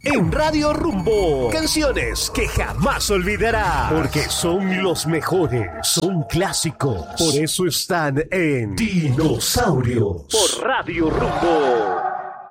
en Radio Rumbo. Canciones que jamás olvidarás, porque son los mejores, son clásicos. Por eso están en Dinosaurios por Radio Rumbo.